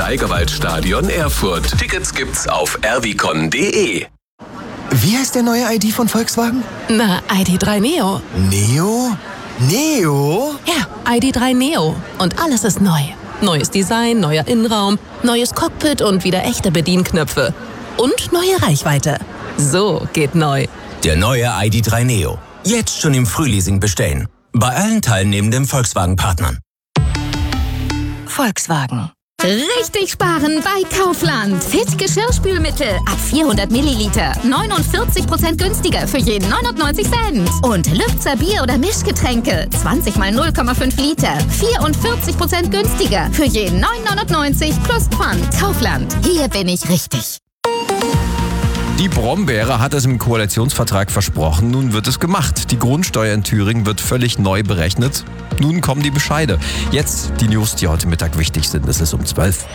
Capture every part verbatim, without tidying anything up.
Steigerwaldstadion Erfurt. Tickets gibt's auf erwicon punkt de. Wie heißt der neue I D von Volkswagen? Na, I D drei Neo. Neo? Neo? Ja, I D drei Neo. Und alles ist neu. Neues Design, neuer Innenraum, neues Cockpit und wieder echte Bedienknöpfe. Und neue Reichweite. So geht neu. Der neue I D drei Neo. Jetzt schon im Frühleasing bestellen. Bei allen teilnehmenden Volkswagen-Partnern. Volkswagen. Richtig sparen bei Kaufland. Fit Geschirrspülmittel ab vierhundert Milliliter. neunundvierzig Prozent günstiger für jeden neunundneunzig Cent. Und Lübzer Bier- oder Mischgetränke. zwanzig mal null Komma fünf Liter. vierundvierzig Prozent günstiger für jeden neun neunundneunzig plus Pfand. Kaufland. Hier bin ich richtig. Die Brombeere hat es im Koalitionsvertrag versprochen, nun wird es gemacht. Die Grundsteuer in Thüringen wird völlig neu berechnet. Nun kommen die Bescheide. Jetzt die News, die heute Mittag wichtig sind. Es ist um zwölf.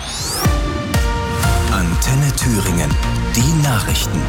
Antenne Thüringen. Die Nachrichten.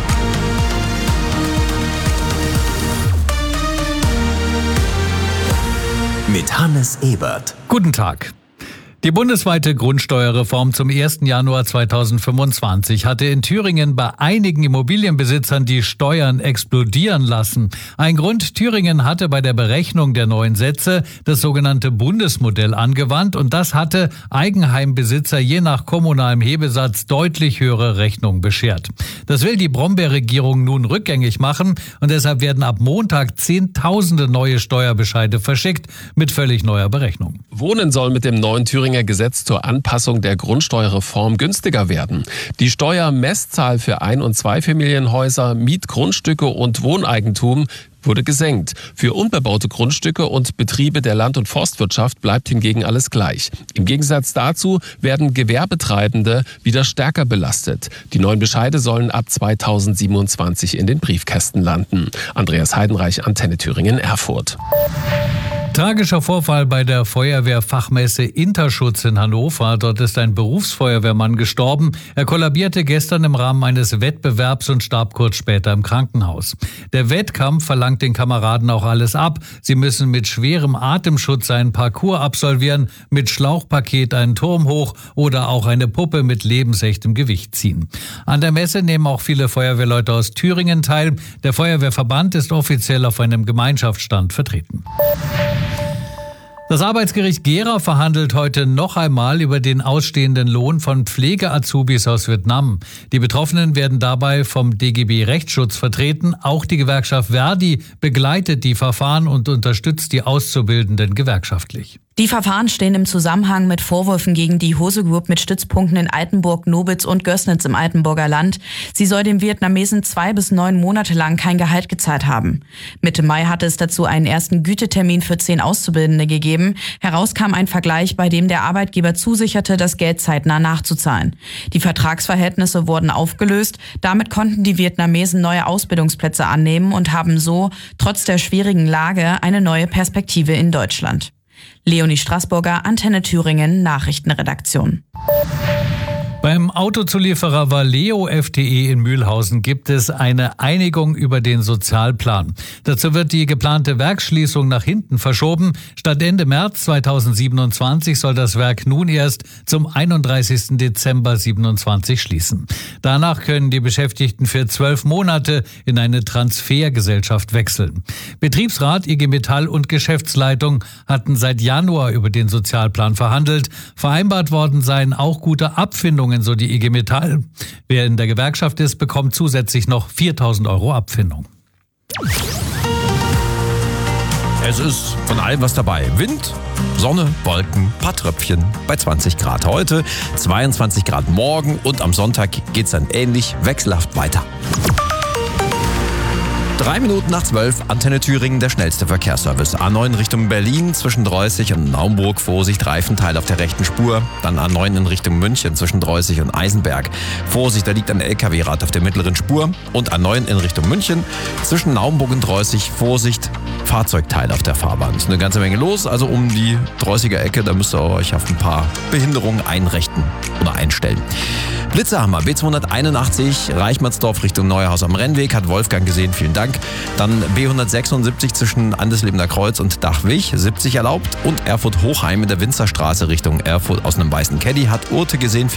Mit Hannes Ebert. Guten Tag. Die bundesweite Grundsteuerreform zum ersten Januar zweitausendfünfundzwanzig hatte in Thüringen bei einigen Immobilienbesitzern die Steuern explodieren lassen. Ein Grund: Thüringen hatte bei der Berechnung der neuen Sätze das sogenannte Bundesmodell angewandt und das hatte Eigenheimbesitzer je nach kommunalem Hebesatz deutlich höhere Rechnungen beschert. Das will die Brombeer-Regierung nun rückgängig machen und deshalb werden ab Montag Zehntausende neue Steuerbescheide verschickt mit völlig neuer Berechnung. Wohnen soll mit dem neuen Thüringer Gesetz zur Anpassung der Grundsteuerreform günstiger werden. Die Steuermesszahl für Ein- und Zweifamilienhäuser, Mietgrundstücke und Wohneigentum wurde gesenkt. Für unbebaute Grundstücke und Betriebe der Land- und Forstwirtschaft bleibt hingegen alles gleich. Im Gegensatz dazu werden Gewerbetreibende wieder stärker belastet. Die neuen Bescheide sollen ab zweitausendsiebenundzwanzig in den Briefkästen landen. Andreas Heidenreich, Antenne Thüringen, Erfurt. Tragischer Vorfall bei der Feuerwehrfachmesse Interschutz in Hannover. Dort ist ein Berufsfeuerwehrmann gestorben. Er kollabierte gestern im Rahmen eines Wettbewerbs und starb kurz später im Krankenhaus. Der Wettkampf verlangt den Kameraden auch alles ab. Sie müssen mit schwerem Atemschutz einen Parcours absolvieren, mit Schlauchpaket einen Turm hoch oder auch eine Puppe mit lebensechtem Gewicht ziehen. An der Messe nehmen auch viele Feuerwehrleute aus Thüringen teil. Der Feuerwehrverband ist offiziell auf einem Gemeinschaftsstand vertreten. Das Arbeitsgericht Gera verhandelt heute noch einmal über den ausstehenden Lohn von Pflege-Azubis aus Vietnam. Die Betroffenen werden dabei vom D G B Rechtsschutz vertreten. Auch die Gewerkschaft Verdi begleitet die Verfahren und unterstützt die Auszubildenden gewerkschaftlich. Die Verfahren stehen im Zusammenhang mit Vorwürfen gegen die Hose Group mit Stützpunkten in Altenburg, Nobitz und Gößnitz im Altenburger Land. Sie soll dem Vietnamesen zwei bis neun Monate lang kein Gehalt gezahlt haben. Mitte Mai hatte es dazu einen ersten Gütetermin für zehn Auszubildende gegeben. Heraus kam ein Vergleich, bei dem der Arbeitgeber zusicherte, das Geld zeitnah nachzuzahlen. Die Vertragsverhältnisse wurden aufgelöst. Damit konnten die Vietnamesen neue Ausbildungsplätze annehmen und haben so, trotz der schwierigen Lage, eine neue Perspektive in Deutschland. Leonie Straßburger, Antenne Thüringen, Nachrichtenredaktion. Beim Autozulieferer Valeo F T E in Mühlhausen gibt es eine Einigung über den Sozialplan. Dazu wird die geplante Werksschließung nach hinten verschoben. Statt Ende März zweitausendsiebenundzwanzig soll das Werk nun erst zum einunddreißigsten Dezember siebenundzwanzig schließen. Danach können die Beschäftigten für zwölf Monate in eine Transfergesellschaft wechseln. Betriebsrat, I G Metall und Geschäftsleitung hatten seit Januar über den Sozialplan verhandelt. Vereinbart worden seien auch gute Abfindungen, so die I G Metall. Wer in der Gewerkschaft ist, bekommt zusätzlich noch viertausend Euro Abfindung. Es ist von allem was dabei. Wind, Sonne, Wolken, paar Tröpfchen bei zwanzig Grad heute, zweiundzwanzig Grad morgen und am Sonntag geht's dann ähnlich wechselhaft weiter. Drei Minuten nach zwölf, Antenne Thüringen, der schnellste Verkehrsservice. A neun Richtung Berlin, zwischen Dreußig und Naumburg, Vorsicht, Reifenteil auf der rechten Spur. Dann A neun in Richtung München, zwischen Dreußig und Eisenberg. Vorsicht, da liegt ein L K W-Rad auf der mittleren Spur. Und A neun in Richtung München, zwischen Naumburg und Dreußig, Vorsicht, Fahrzeugteil auf der Fahrbahn. Ist eine ganze Menge los, also um die Dreußiger Ecke, da müsst ihr euch auf ein paar Behinderungen einrichten oder einstellen. Blitzerhammer, B zweihunderteinundachtzig, Reichmannsdorf Richtung Neuhaus am Rennweg, hat Wolfgang gesehen, vielen Dank. Dann B hundertsechsundsiebzig zwischen Andeslebener Kreuz und Dachwig, siebzig erlaubt. Und Erfurt-Hochheim in der Winzerstraße Richtung Erfurt aus einem weißen Caddy hat Urte gesehen,